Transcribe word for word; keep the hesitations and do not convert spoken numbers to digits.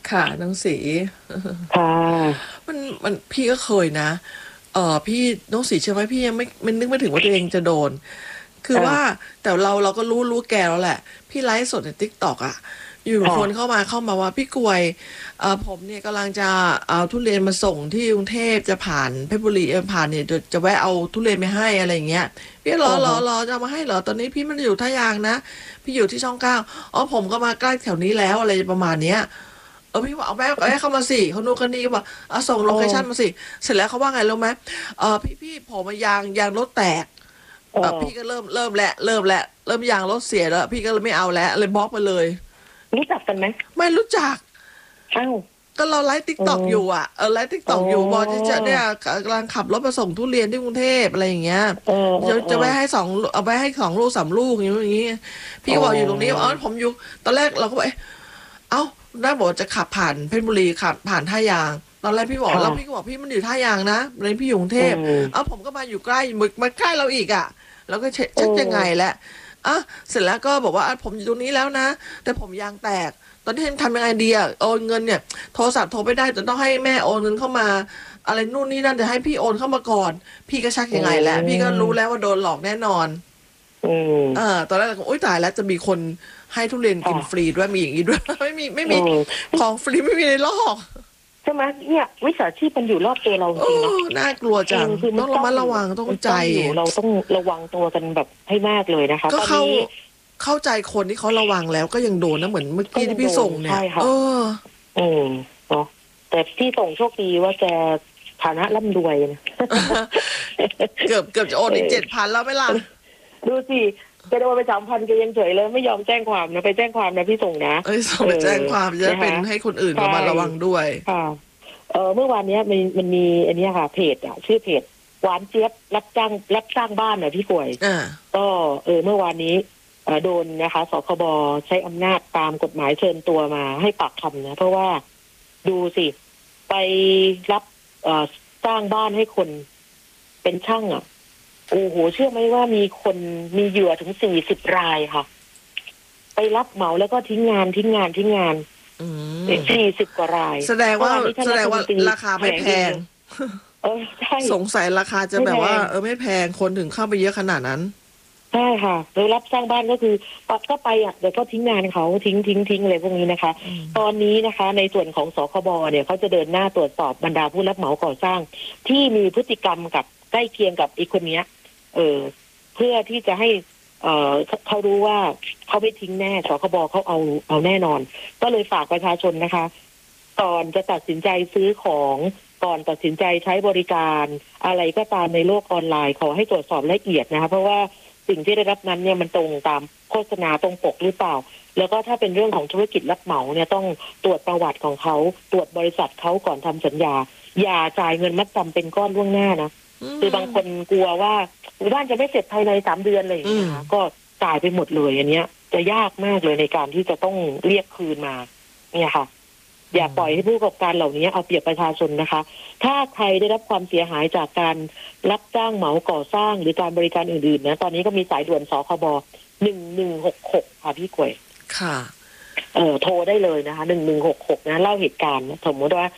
ค่ะน้องสีค่ะมันมันพี่ก็เคยนะเออพี่น้องสีเชื่อไหมพี่ยังไม่ไม่นึกไม่ถึงว่าตัวเองจะโดนคือว่าอ่าแต่เราเราก็รู้รู้แกแล้วแหละพี่ไลฟ์สดในติ๊กต็อกอะอยู่คนเข้าค่ะมาเข้ามาว่าพี่กวยเออผมเนี่ยกำลังจะเอาทุเรียนมาส่งที่กรุงเทพจะผ่านเพชรบุรีเออผ่านเนี่ยจะจะแวะเอาทุเรียนไปให้อะไรอย่างเงี้ยพี่รออ่าฮะรอรอจะเอามาให้เหรอตอนนี้พี่ไมันอยู่ท่ายางนะพี่อยู่ที่ช่องเก้าอ๋อผมก็มาใกล้แถวนี้แล้วอะไรประมาณเนี้ย เออพี่บอกเอาแม่เอาแม่เข้ามาสิเขาโน้นคนนี้บอกเอาส่งโลอ๋อเคชั่นมาสิเสร็จแล้วเขาว่าไงรู้ไหมเออพี่พี่ผมมายางยางรถแตกเออเออพี่ก็เริ่มเริ่มแหละเริ่มแหละเริ่มยางรถเสียแล้วพี่ก็เลยไม่เอาแล้วเลยบล็อกไปเลยรู้จักกันไหมไม่รู้จักอ้าวก็เราไลฟ์ติ๊กอ๋อต็อกอยู่อ่ะเออไลฟ์ติ๊กอ๋อต็อกอยู่บอกจะจะเนี่ยกำลังขับรถมาส่งทุเรียนที่กรุงเทพอะไรอย่างเงี้ยเออเออจะเออจะไว้ให้สองเอาไว้ให้สองลูกสามลูกอย่างนี้อย่างนี้พี่อ๋อก็บอกอยู่ตรงนี้อ๋อผมอยู่ตอนแรกเราก็บอก เอ้าได้บอกจะขับผ่านเพชรบุรีขับผ่านท่ายางตอนแรกพี่บอกค่ะแล้วพี่ก็บอกพี่มันอยู่ท่ายางนะเลยพี่อยู่กรุงเทอืพเอ้ามผมก็มาอยู่ใกล้มึกมาใกล้เราอีกอ่ะแล้วก็เช็คโอ้เช็คยังไงแหละอ่ะเสร็จแล้วก็บอกว่าอ่ะผมอยู่ตรงนี้แล้วนะแต่ผมยางแตกตอนนี้ทำยังไงดีอ่ะโอนเงินเนี่ยโทรศัพท์โทรไม่ได้จะต้องให้แม่โอนเงินเข้ามาอะไรนู่นนี่นั่นจะให้พี่โอนเข้ามาก่อนพี่ก็ชักอืยังไงแล้วพี่ก็รู้แล้วมว่าโดนหลอกแน่นอนอืเออมตอนแรกเราก็โอ๊ยตายแล้วจะมีคนให้ทุเรียนกินฟรีค่ะด้วยมีอย่างนี้ด้วยไม่มีไม่เอมีอของฟรีไม่มีในโลกใช่ไหมเนี่ยวิชาชีพมันอยู่รอบตัวเราจโอ้ริงๆนะน่ากลัวจริงจังคือมันจ้องต้องระมัดระอยู่อะวังต้องมันใจจ้องอยู่เราต้องระวังตัวกันแบบให้มากเลยนะคะก็เข้าตอนนี้เข้าใจคนที่เขาระวังแล้วก็ยังโดนนะเหมือนเมื่อกี้ที่ก็ยังโดนพี่ส่งเนี่ยใช่ค่ะเอออืมเนาะแต่ที่ส่งโชคดีว่าแกฐานะร่ำรวยนะเกือบเกือบจะโอนอีกเจ็ดพันแล้วไหมล่ะดูสิแกโดนไปสามพันแกยังเฉยเลยไม่ยอมแจ้งความนะไปแจ้งความนะพี่ส่งนะเอ้ยส่งเออไปแจ้งความจะได้เป็นนะคะให้คนอื่นใช่ระมัดระวังด้วยค่ะเออเมื่อวานเนี้ยมันมันมีอันเนี้ยค่ะเพจอ่ะชื่อเพจหวานเจี๊ยบรับจ้างรับสร้างบ้านน่ะพี่ป่วยอ่าก็เออเมื่อวานนี้เออโดนนะคะสคบใช้อำนาจตามกฎหมายเชิญตัวมาให้ปากคำนะเพราะว่าดูสิไปรับเอ่อสร้างบ้านให้คนเป็นช่างอ่ะโอ้โหเชื่อไหมว่ามีคนมีเหยื่อถึงสี่สิบรายค่ะ ไปรับเหมาแล้วก็ทิ้งงานทิ้งงานทิ้งงานอืมสี่สิบกว่ารายแสดงว่าเมื่อวานนี้ท่านแสดงว่ารัฐมนตรีราคาแถไม่แพงลงเองเลยเออใช่สงสัยราคาจะไม่แพแบบว่างเออไม่แพงคนถึงเข้าไปเยอะขนาดนั้นใช่ค่ะโดยรับสร้างบ้านก็คือปัดก็ไปอ่ะเดี๋ยวก็ทิ้งงานเขาทิ้งทิ้งทิ้งอะไรพวกนี้นะคะอืมตอนนี้นะคะ ในส่วนของสคบเนี่ยเขาจะเดินหน้าตรวจสอบบรรดาผู้รับเหมาก่อสร้าง ที่มีพฤติกรรมกับใกล้เคียงกับอีกคนเนี้ย เออเพื่อที่จะให้ เอ่อเขารู้ว่าเขาไม่ทิ้งแน่สคบเขาเอาเอาแน่นอน ก็เลยฝากประชาชนนะคะก่อนจะตัดสินใจซื้อของก่อนตัดสินใจใช้บริการอะไรก็ตามในโลกออนไลน์ขอให้ตรวจสอบละเอียดนะคะเพราะว่าสิ่งที่ได้รับนั้นเนี่ยมันตรงตามโฆษณาตรงปกหรือเปล่า แล้วก็ถ้าเป็นเรื่องของธุรกิจรับเหมาเนี่ยต้องตรวจประวัติของเขาตรวจบริษัทเขาก่อนทำสัญญาอย่าจ่ายเงินมัดจำเป็นก้อนล่วงหน้านะอืคือบางคนกลัวว่าบ้านจะไม่เสร็จภายในสามเดือนอะไรอย่างเงี้ยมนะคะก็จ่ายไปหมดเลยอันเนี้ยจะยากมากเลยในการที่จะต้องเรียกคืนมาเนี่ยค่ะอย่าปล่อยให้ผู้ประกอบการเหล่านี้เอาเปรียบประชาชนนะคะถ้าใครได้รับความเสียหายจากการรับจ้างเหมาก่อสร้างหรือการบริการอื่นๆนะตอนนี้ก็มีสายด่วนสคบหนึ่งหนึ่งหกหกค่ะพี่กวยค่ะเอ่อโทรได้เลยนะคะหนึ่งหนึ่งหกหกนะเล่าเหตุการณ์สมมติว่า